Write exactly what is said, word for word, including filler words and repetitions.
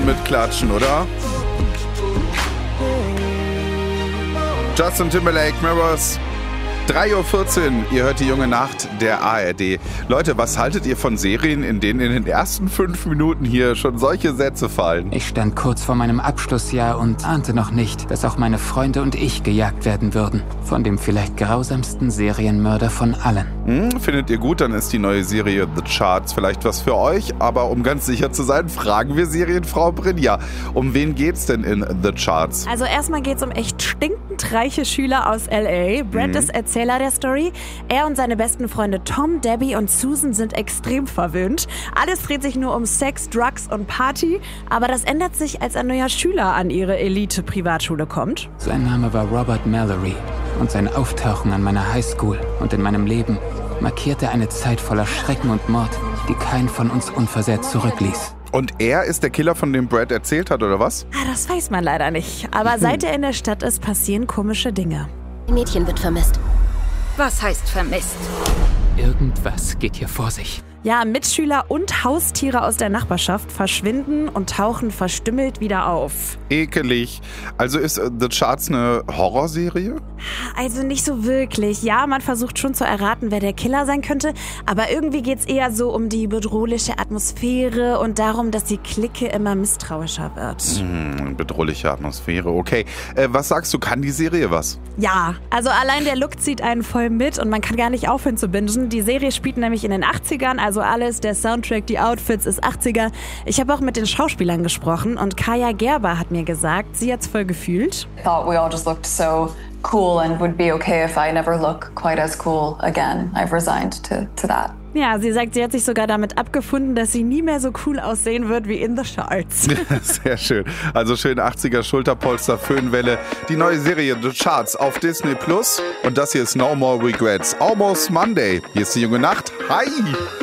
mit klatschen, oder? Justin Timberlake, Mirrors. drei Uhr vierzehn, ihr hört die junge Nacht der A R D. Leute, was haltet ihr von Serien, in denen in den ersten fünf Minuten hier schon solche Sätze fallen? Ich stand kurz vor meinem Abschlussjahr und ahnte noch nicht, dass auch meine Freunde und ich gejagt werden würden. Von dem vielleicht grausamsten Serienmörder von allen. Hm, findet ihr gut, dann ist die neue Serie The Charts vielleicht was für euch. Aber um ganz sicher zu sein, fragen wir Serienfrau Brynja. Um wen geht's denn in The Charts? Also erstmal geht's um echt stinkend reiche Schüler aus L A. Brad Mhm. ist Erzähler der Story. Er und seine besten Freunde Tom, Debbie und Susan sind extrem verwöhnt. Alles dreht sich nur um Sex, Drugs und Party. Aber das ändert sich, als ein neuer Schüler an ihre Elite-Privatschule kommt. Sein Name war Robert Mallory und sein Auftauchen an meiner Highschool und in meinem Leben markierte eine Zeit voller Schrecken und Mord, die keinen von uns unversehrt zurückließ. Und er ist der Killer, von dem Brad erzählt hat, oder was? Ah, das weiß man leider nicht. Aber seit er in der Stadt ist, passieren komische Dinge. Ein Mädchen wird vermisst. Was heißt vermisst? Irgendwas geht hier vor sich. Ja, Mitschüler und Haustiere aus der Nachbarschaft verschwinden und tauchen verstümmelt wieder auf. Ekelig. Also ist äh, The Charts eine Horrorserie? Also nicht so wirklich. Ja, man versucht schon zu erraten, wer der Killer sein könnte, aber irgendwie geht's eher so um die bedrohliche Atmosphäre und darum, dass die Clique immer misstrauischer wird. Hm, bedrohliche Atmosphäre, okay. Äh, was sagst du, kann die Serie was? Ja, also allein der Look zieht einen voll mit und man kann gar nicht aufhören zu bingen. Die Serie spielt nämlich in den achtzigern, also alles, der Soundtrack, die Outfits ist achtziger. Ich habe auch mit den Schauspielern gesprochen und Kaya Gerber hat mir gesagt, sie hat's voll gefühlt. I thought we all just looked so cool and would be okay if I never look quite as cool again. I've resigned to, to that. Ja, sie sagt, sie hat sich sogar damit abgefunden, dass sie nie mehr so cool aussehen wird wie in The Charts. Sehr schön. Also schön achtziger Schulterpolster, Föhnwelle. Die neue Serie The Charts auf Disney Plus. Und das hier ist No More Regrets. Almost Monday. Hier ist die junge Nacht. Hi!